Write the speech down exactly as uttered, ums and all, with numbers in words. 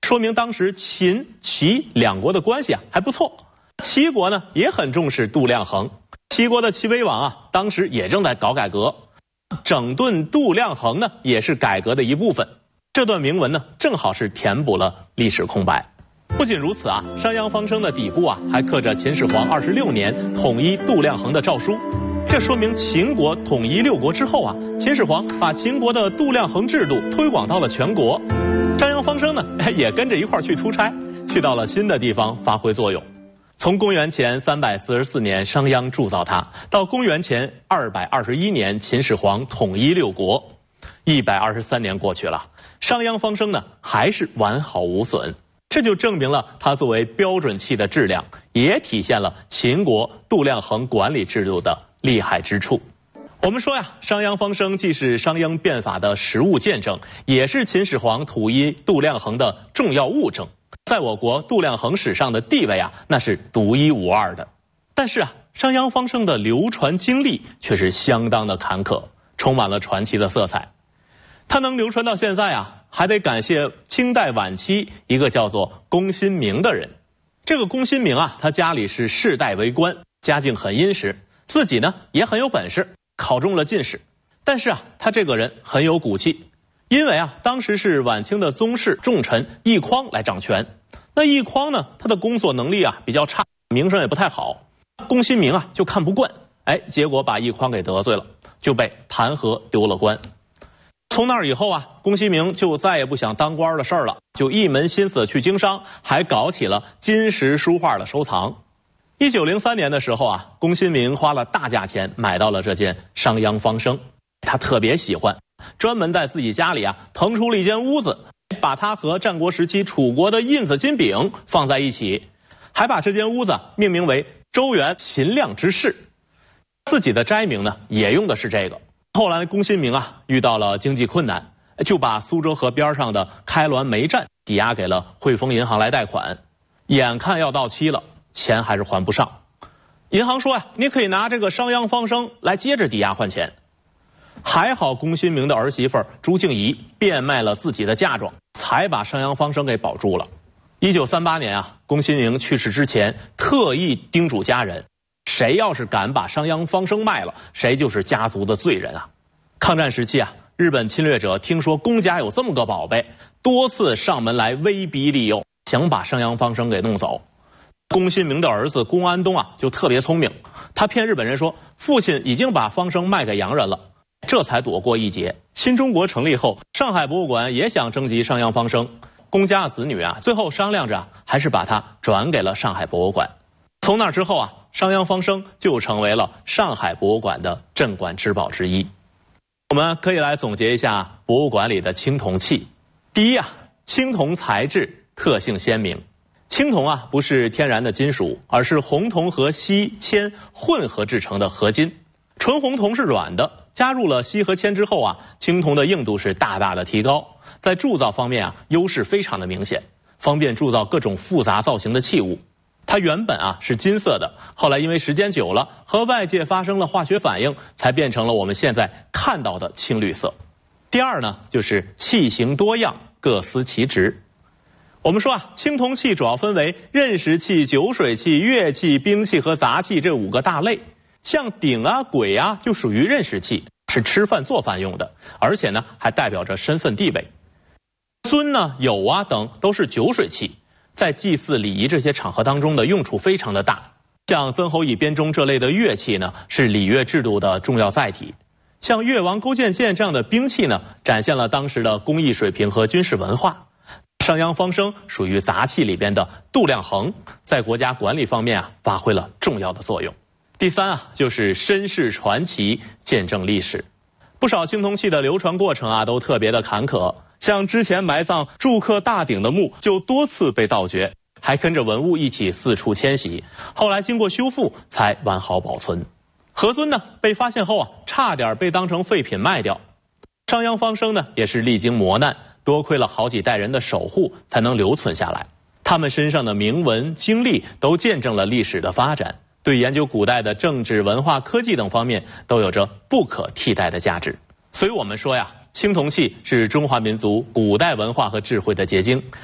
说明当时秦、齐两国的关系啊还不错。齐国呢也很重视度量衡，齐国的齐威王啊当时也正在搞改革，整顿度量衡呢也是改革的一部分。这段铭文呢正好是填补了历史空白。不仅如此啊，商鞅方声的底部啊还刻着秦始皇二十六年统一度量衡的诏书。这说明秦国统一六国之后啊，秦始皇把秦国的度量衡制度推广到了全国。商鞅方声呢也跟着一块去出差，去到了新的地方发挥作用。从公元前三百四十四年商鞅铸造它，到公元前二百二十一年秦始皇统一六国，一百二十三年过去了，商鞅方声呢还是完好无损。这就证明了它作为标准器的质量，也体现了秦国度量衡管理制度的厉害之处。我们说呀，商鞅方声既是商鞅变法的实物见证，也是秦始皇统一度量衡的重要物证。在我国度量衡史上的地位啊，那是独一无二的。但是啊，商鞅方声的流传经历却是相当的坎坷，充满了传奇的色彩。它能流传到现在啊，还得感谢清代晚期一个叫做龚新明的人。这个龚新明啊，他家里是世代为官，家境很殷实，自己呢也很有本事，考中了进士。但是啊，他这个人很有骨气。因为啊，当时是晚清的宗室重臣奕匡来掌权，那奕匡呢，他的工作能力啊比较差，名声也不太好。龚新明啊就看不惯，哎，结果把奕匡给得罪了，就被弹劾丢了官。从那以后啊，龚新明就再也不想当官的事儿了，就一门心思去经商，还搞起了金石书画的收藏。一九零三年的时候啊，龚新明花了大价钱买到了这件商鞅方声，他特别喜欢。专门在自己家里啊腾出了一间屋子，把它和战国时期楚国的印子金饼放在一起，还把这间屋子命名为周原秦亮之室。自己的斋名呢也用的是这个。后来龚新明啊遇到了经济困难，就把苏州河边上的开滦煤站抵押给了汇丰银行来贷款，眼看要到期了，钱还是还不上。银行说呀，你可以拿这个商鞅方声来接着抵押换钱。还好龚新明的儿媳妇朱静怡变卖了自己的嫁妆，才把商鞅方声给保住了。一九三八年啊，龚新明去世之前特意叮嘱家人，谁要是敢把商鞅方声卖了，谁就是家族的罪人啊。抗战时期啊，日本侵略者听说龚家有这么个宝贝，多次上门来威逼利诱，想把商鞅方声给弄走。龚新明的儿子龚安东啊就特别聪明，他骗日本人说父亲已经把方声卖给洋人了，这才躲过一劫。新中国成立后，上海博物馆也想征集商鞅方声，龚家的子女啊最后商量着还是把它转给了上海博物馆。从那之后啊，商鞅方声就成为了上海博物馆的镇馆之宝之一。我们可以来总结一下博物馆里的青铜器。第一啊，青铜材质特性鲜明。青铜啊不是天然的金属，而是红铜和锡、铅混合制成的合金。纯红铜是软的，加入了锡和铅之后啊，青铜的硬度是大大的提高，在铸造方面啊优势非常的明显，方便铸造各种复杂造型的器物。它原本啊是金色的，后来因为时间久了和外界发生了化学反应，才变成了我们现在看到的青绿色。第二呢，就是器型多样，各司其职。我们说啊，青铜器主要分为刃石器、酒水器、乐器、兵器和杂器这五个大类。像鼎啊、簋啊就属于刃石器，是吃饭做饭用的，而且呢还代表着身份地位。尊呢、牖啊等都是酒水器，在祭祀礼仪这些场合当中的用处非常的大。像曾侯乙编钟这类的乐器呢，是礼乐制度的重要载体。像越王勾践剑这样的兵器呢，展现了当时的工艺水平和军事文化。商鞅方声属于杂器里边的度量衡，在国家管理方面啊发挥了重要的作用。第三啊，就是身世传奇，见证历史。不少青铜器的流传过程啊，都特别的坎坷。像之前埋葬祝克大鼎的墓，就多次被盗掘，还跟着文物一起四处迁徙。后来经过修复，才完好保存。何尊呢，被发现后啊，差点被当成废品卖掉。商鞅方声呢，也是历经磨难，多亏了好几代人的守护，才能留存下来。他们身上的铭文经历，都见证了历史的发展。对研究古代的政治、文化、科技等方面都有着不可替代的价值。所以我们说呀，青铜器是中华民族古代文化和智慧的结晶。